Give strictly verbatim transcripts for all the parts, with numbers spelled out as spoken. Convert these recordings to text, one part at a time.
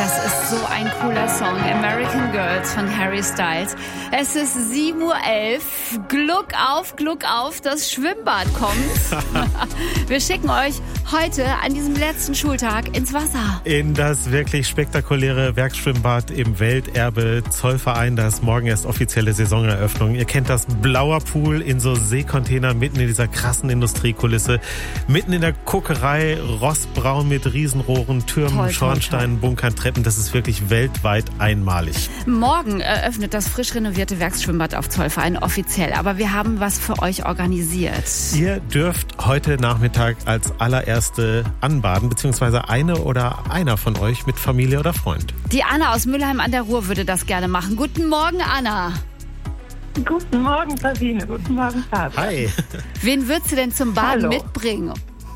Das ist so ein cooler Song. American Girls von Harry Styles. Es ist sieben Uhr elf. Gluck auf, Gluck auf, das Schwimmbad kommt. Wir schicken euch heute an diesem letzten Schultag ins Wasser. In das wirklich spektakuläre Werksschwimmbad im Welterbe Zollverein. Da ist morgen erst offizielle Saisoneröffnung. Ihr kennt das, blauer Pool in so Seekontainer mitten in dieser krassen Industriekulisse. Mitten in der Kokerei, rostbraun mit Riesenrohren, Türmen, toll, Schornsteinen, toll, Bunkern, Treppen. Das ist wirklich weltweit einmalig. Morgen eröffnet das frisch renovierte Werksschwimmbad auf Zollverein offiziell. Aber wir haben was für euch organisiert. Ihr dürft heute Nachmittag als allererste anbaden, beziehungsweise eine oder einer von euch mit Familie oder Freund. Die Anna aus Mülheim an der Ruhr würde das gerne machen. Guten Morgen, Anna. Guten Morgen, Sabine. Guten Morgen, Fabian. Hi. Wen würdest du denn zum Baden Hallo. mitbringen?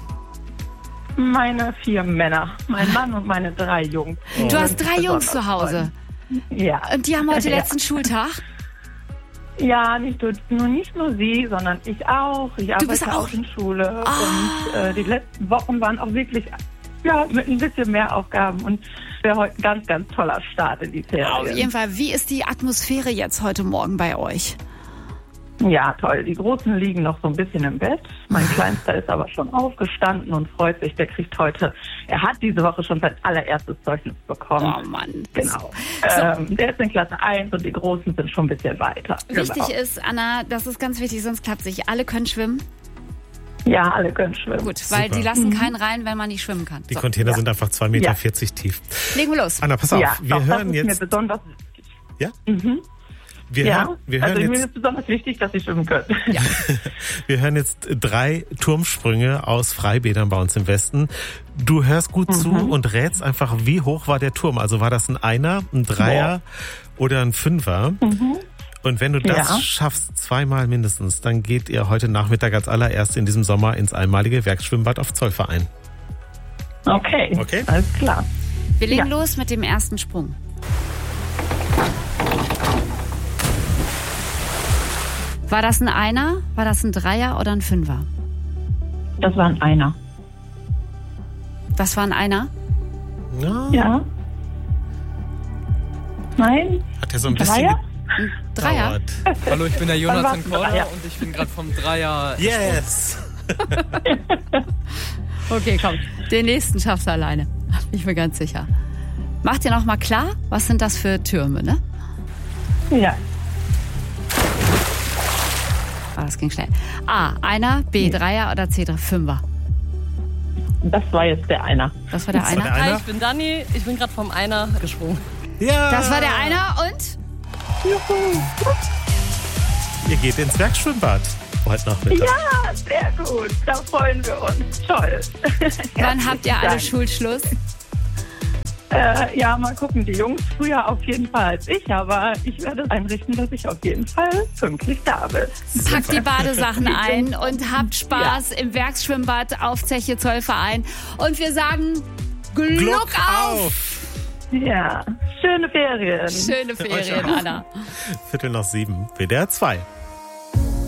Meine vier Männer, mein Mann und meine drei Jungs. Oh. Du hast drei Jungs zu Hause? Ja. Und die haben heute ja. letzten Schultag? Ja, nicht nur, nicht nur sie, sondern ich auch. Ich arbeite auch? auch in Schule. Oh. Und äh, die letzten Wochen waren auch wirklich ja, mit ein bisschen mehr Aufgaben. Und wäre heute ein ganz, ganz toller Start in die Ferien. Auf jeden Fall. Wie ist die Atmosphäre jetzt heute Morgen bei euch? Ja, toll. Die Großen liegen noch so ein bisschen im Bett. Mein Kleinster ist aber schon aufgestanden und freut sich. Der kriegt heute, er hat diese Woche schon sein allererstes Zeugnis bekommen. Oh Mann. Genau. So. Ähm, der ist in Klasse eins und die Großen sind schon ein bisschen weiter. Wichtig genau. ist, Anna, das ist ganz wichtig, sonst klappt es nicht. Alle können schwimmen? Ja, alle können schwimmen. Gut, weil Super. Die lassen keinen rein, wenn man nicht schwimmen kann. Die so. Container ja. sind einfach zwei Meter ja. vierzig tief. Legen wir los. Anna, pass auf. Ja, wir doch, hören das ist jetzt. mir besonders wichtig. Ja? Mhm. Wir ja, hören, wir hören also jetzt, mir ist besonders wichtig, dass Sie schwimmen können. Ja. Wir hören jetzt drei Turmsprünge aus Freibädern bei uns im Westen. Du hörst gut mhm. zu und rätst einfach, wie hoch war der Turm? Also war das ein Einer, ein Dreier Boah. oder ein Fünfer? Mhm. Und wenn du das ja. schaffst, zweimal mindestens, dann geht ihr heute Nachmittag als allererst in diesem Sommer ins einmalige Werksschwimmbad auf Zollverein. Okay, okay, alles klar. Wir legen ja. los mit dem ersten Sprung. War das ein Einer, war das ein Dreier oder ein Fünfer? Das war ein Einer. Das war ein Einer? Ja. ja. Nein? Hat er so ein bisschen Dreier? Ein Dreier? Hallo, ich bin der Jonathan Korder und ich bin gerade vom Dreier... Yes! Okay, komm. Den nächsten schaffst du alleine. Bin ich mir ganz sicher. Mach dir noch mal klar, was sind das für Türme, ne? Ja. Ah, das ging schnell. A, Einer, B, Dreier oder C, Fünfer? Das war jetzt der Einer. Das war der das Einer? War der Einer? Hi, ich bin Dani. Ich bin gerade vom Einer gesprungen. Ja! Das war der Einer und? Juhu. Ihr geht ins Werksschwimmbad heute Nachmittag. Ja, sehr gut. Da freuen wir uns. Toll. Wann habt ihr alle Dank. Schulschluss? Äh, ja, mal gucken. Die Jungs früher auf jeden Fall als ich, aber ich werde einrichten, dass ich auf jeden Fall pünktlich da bin. Packt die Badesachen ein und habt Spaß ja. im Werksschwimmbad auf Zeche Zollverein. Und wir sagen Gluck, Gluck auf! auf! Ja, schöne Ferien. Schöne Ferien, Anna. Viertel nach sieben, W D R zwei.